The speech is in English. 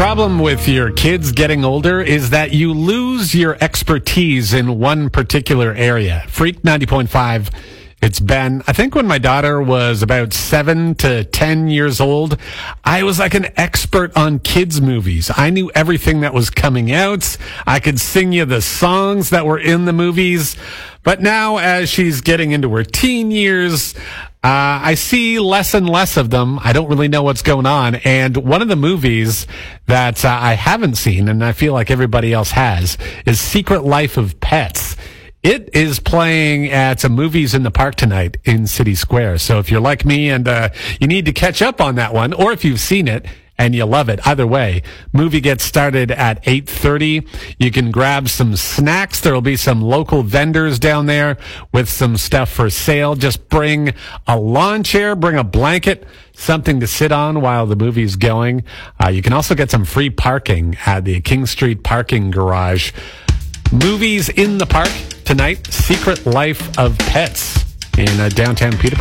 problem with your kids getting older is that you lose your expertise in one particular area. Freak 90.5, it's Ben. I think when my daughter was about 7 to 10 years old, I was like an expert on kids' movies. I knew everything that was coming out. I could sing you the songs that were in the movies. But now, as she's getting into her teen years, I see less and less of them. I don't really know what's going on. And one of the movies that I haven't seen, and I feel like everybody else has, is Secret Life of Pets. It is playing at some Movies in the Park tonight in City Square. So if you're like me and you need to catch up on that one, or if you've seen it and you love it, either way, movie gets started at 8:30. You can grab some snacks. There will be some local vendors down there with some stuff for sale. Just bring a lawn chair, bring a blanket, something to sit on while the movie's going. You can also get some free parking at the King Street parking garage. Movies in the Park tonight, Secret Life of Pets in downtown Peterborough.